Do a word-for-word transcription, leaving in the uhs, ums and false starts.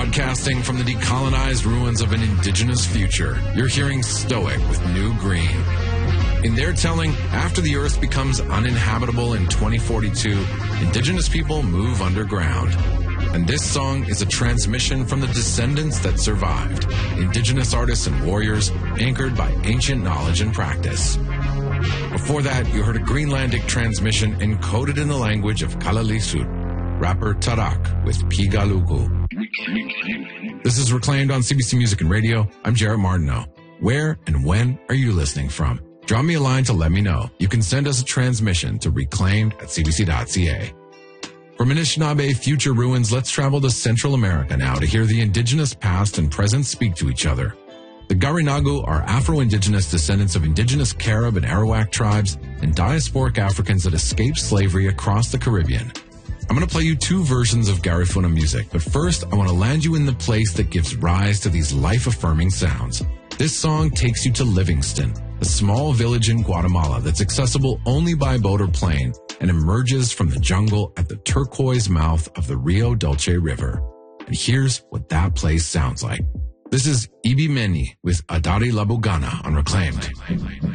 Broadcasting from the decolonized ruins of an indigenous future, you're hearing Stoic with New Green. In their telling, after the Earth becomes uninhabitable in twenty forty-two, indigenous people move underground. And this song is a transmission from the descendants that survived, indigenous artists and warriors anchored by ancient knowledge and practice. Before that, you heard a Greenlandic transmission encoded in the language of Kalalisut, rapper Tarak with Pigalugu. This is Reclaimed on C B C Music and Radio. I'm Jarrett Martineau. Where and when are you listening from? Drop me a line to let me know. You can send us a transmission to reclaimed at c b c dot c a. From Anishinaabe future ruins, let's travel to Central America now to hear the indigenous past and present speak to each other. The Garinagu are Afro-Indigenous descendants of indigenous Carib and Arawak tribes and diasporic Africans that escaped slavery across the Caribbean. I'm going to play you two versions of Garifuna music, but first I want to land you in the place that gives rise to these life-affirming sounds. This song takes you to Livingston, a small village in Guatemala that's accessible only by boat or plane and emerges from the jungle at the turquoise mouth of the Rio Dulce River. And here's what that place sounds like. This is Ibi Meni with Adari Labugana on Reclaimed.